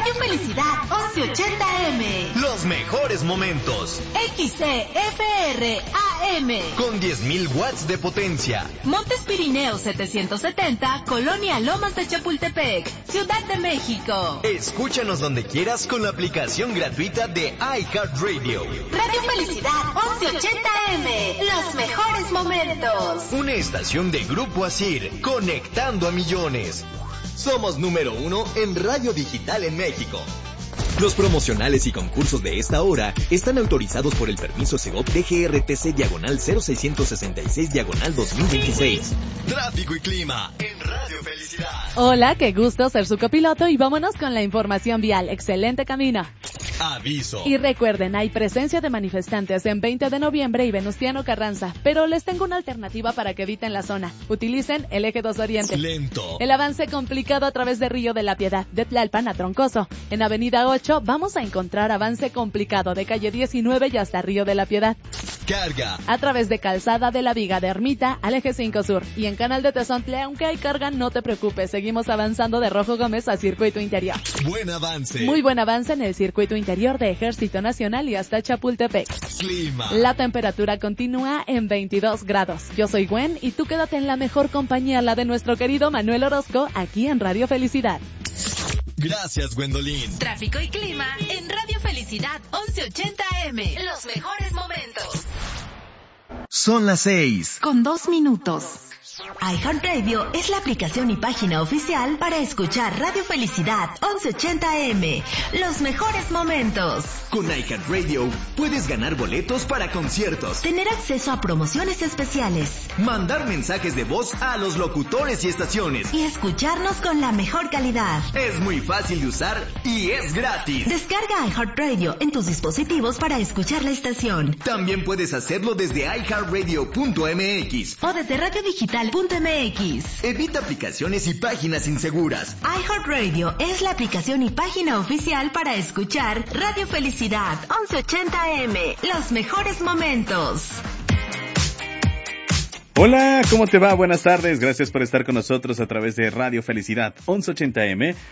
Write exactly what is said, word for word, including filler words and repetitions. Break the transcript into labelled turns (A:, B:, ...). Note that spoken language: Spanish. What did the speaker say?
A: Radio Felicidad once ochenta eme.
B: Los mejores momentos.
A: X C F R A M.
B: Con diez mil watts de potencia.
A: Montes Pirineos setecientos setenta, Colonia Lomas de Chapultepec, Ciudad de México.
B: Escúchanos donde quieras con la aplicación gratuita de iHeartRadio.
A: Radio Felicidad once ochenta eme. Los mejores momentos.
B: Una estación de Grupo Asir, conectando a millones. Somos número uno en radio digital en México. Los promocionales y concursos de esta hora están autorizados por el permiso Segov D G R T C diagonal cero seiscientos sesenta y seis diagonal dos mil veintiséis. Tráfico y clima en Radio Felicidad.
C: Hola, qué gusto ser su copiloto y vámonos con la información vial. Excelente camino.
B: Aviso.
C: Y recuerden, hay presencia de manifestantes en veinte de noviembre y Venustiano Carranza, pero les tengo una alternativa para que eviten la zona. Utilicen el eje dos Oriente.
B: Lento.
C: El avance complicado a través de Río de la Piedad, de Tlalpan a Troncoso. En Avenida ocho vamos a encontrar avance complicado de calle diecinueve y hasta Río de la Piedad.
B: Carga.
C: A través de Calzada de la Viga de Ermita al eje cinco Sur. Y en Canal de Tezontle, aunque hay carga, no te preocupes, seguimos avanzando de Rojo Gómez a Circuito Interior.
B: Buen avance.
C: Muy buen avance en el Circuito Interior de Ejército Nacional y hasta Chapultepec.
B: Clima.
C: La temperatura continúa en veintidós grados. Yo soy Gwen y tú quédate en la mejor compañía, la de nuestro querido Manuel Orozco, aquí en Radio Felicidad.
B: Gracias, Gwendolyn.
A: Tráfico y clima en Radio Felicidad once ochenta eme. Los mejores momentos.
B: Son las seis.
A: Con dos minutos. iHeartRadio es la aplicación y página oficial para escuchar Radio Felicidad once ochenta eme. Los mejores momentos.
B: Con iHeartRadio puedes ganar boletos para conciertos,
A: Tener acceso a promociones especiales
B: mandar mensajes de voz a los locutores y estaciones.
A: y escucharnos con la mejor calidad.
B: Es muy fácil de usar y es gratis.
A: Descarga iHeartRadio en tus dispositivos para escuchar la estación.
B: También puedes hacerlo desde i heart radio punto m x.
A: O desde radio digital punto eme equis.
B: Evita aplicaciones y páginas inseguras.
A: iHeartRadio es la aplicación y página oficial para escuchar Radio Felicidad once ochenta eme. Los mejores momentos.
D: Hola, ¿cómo te va? Buenas tardes, gracias por estar con nosotros a través de Radio Felicidad once ochenta eme.